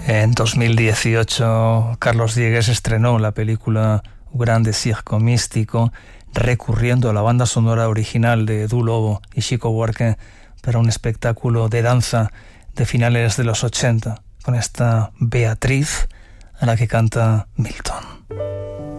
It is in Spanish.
En 2018, Carlos Diegues estrenó la película Un grande circo místico, recurriendo a la banda sonora original de Edu Lobo y Chico Buarque para un espectáculo de danza de finales de los 80, con esta Beatriz a la que canta Milton.